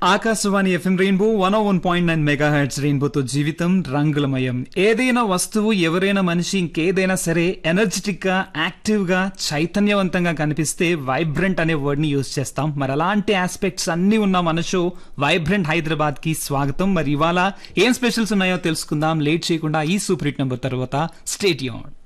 Akashvani FM rainbow 101.9 megahertz రెయిన్బోతో జీవితం రంగులమయం. ఏదైనా వస్తువు ఎవరైనా మనిషి ఇంకేదైనా సరే ఎనర్జెటిక్ గా యాక్టివ్ గా చైతన్యవంతంగా కనిపిస్తే వైబ్రెంట్ అనే వర్డ్ ని యూజ్ చేస్తాం. మరి అలాంటి ఆస్పెక్ట్స్ అన్ని ఉన్న మన షో వైబ్రెంట్ హైదరాబాద్ కి స్వాగతం. మరి ఇవాళ ఏం స్పెషల్స్ ఉన్నాయో తెలుసుకుందాం. లేట్ చేయకుండా ఈ సూపర్ హిట్ నంబర్ తర్వాత స్టే ట్యూన్డ్.